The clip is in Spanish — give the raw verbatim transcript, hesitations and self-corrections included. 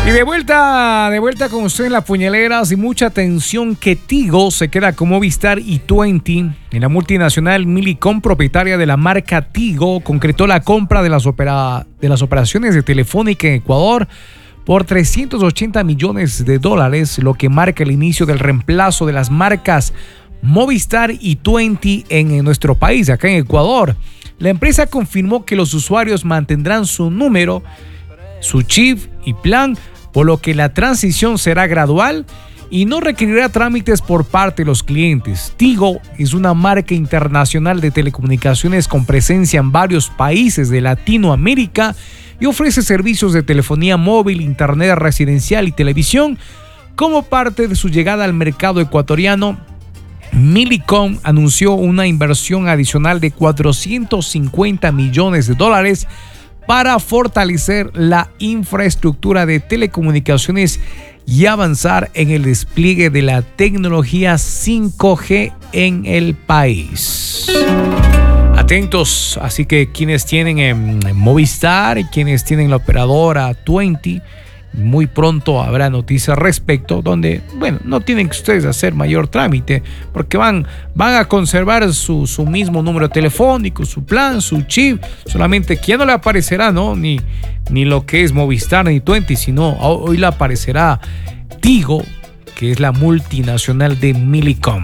Y de vuelta, de vuelta con usted en las puñaleras y mucha atención que Tigo se queda con Movistar y veinte. En la multinacional Millicom, propietaria de la marca Tigo, concretó la compra de las, opera, de las operaciones de Telefónica en Ecuador por trescientos ochenta millones de dólares, lo que marca el inicio del reemplazo de las marcas Movistar y veinte en nuestro país, acá en Ecuador. La empresa confirmó que los usuarios mantendrán su número, su chip y plan, por lo que la transición será gradual y no requerirá trámites por parte de los clientes. Tigo es una marca internacional de telecomunicaciones con presencia en varios países de Latinoamérica y ofrece servicios de telefonía móvil, internet residencial y televisión. Como parte de su llegada al mercado ecuatoriano, Millicom anunció una inversión adicional de cuatrocientos cincuenta millones de dólares para fortalecer la infraestructura de telecomunicaciones y avanzar en el despliegue de la tecnología cinco G en el país. Atentos, así que quienes tienen en, en Movistar y quienes tienen la operadora veinte, muy pronto habrá noticias al respecto, donde, bueno, no tienen que ustedes hacer mayor trámite, porque van, van a conservar su, su mismo número telefónico, su plan, su chip, solamente que ya no le aparecerá, ¿no? Ni, ni lo que es Movistar ni veinte, sino hoy le aparecerá Tigo, que es la multinacional de Millicom.